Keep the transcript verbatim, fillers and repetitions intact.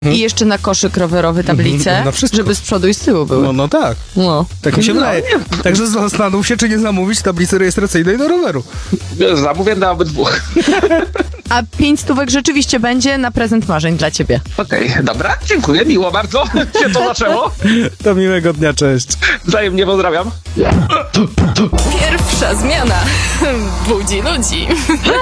I jeszcze na koszyk rowerowy tablicę, No, na wszystko. żeby z przodu i z tyłu były. No, no tak. No. Tak mi się No, wydaje. nie. Także zastanów się, czy nie zamówić tablicy rejestracyjnej do roweru. Zamówię na obydwu. A pięć stówek rzeczywiście będzie na prezent marzeń dla ciebie. Okej, dobra, dziękuję, miło bardzo się to zaczęło. Do miłego dnia, cześć. Wzajemnie pozdrawiam. Pierwsza zmiana budzi ludzi.